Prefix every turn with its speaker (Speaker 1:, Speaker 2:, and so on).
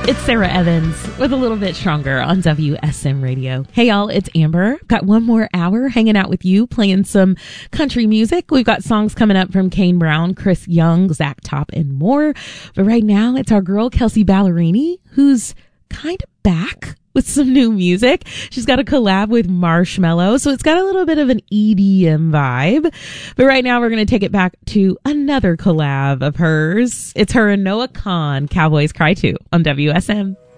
Speaker 1: It's Sarah Evans with A Little Bit Stronger on WSM Radio. Hey y'all, it's Amber. Got one more hour hanging out with you, playing some country music. We've got songs coming up from Kane Brown, Chris Young, Zach Top, and more. But right now, it's our girl, Kelsea Ballerini, who's kind of back with some new music. She's got a collab with Marshmello, so it's got a little bit of an EDM vibe. But right now, we're going to take it back to another collab of hers. It's her and Noah Kahan, Cowboys Cry 2 on WSM.